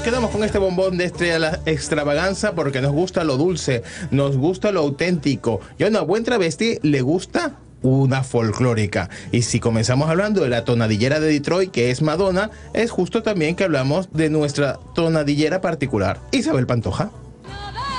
quedamos con este bombón de estrella extravaganza porque nos gusta lo dulce, nos gusta lo auténtico. Y a una buen travesti le gusta una folclórica. Y si comenzamos hablando de la tonadillera de Detroit, que es Madonna, es justo también que hablamos de nuestra tonadillera particular, Isabel Pantoja.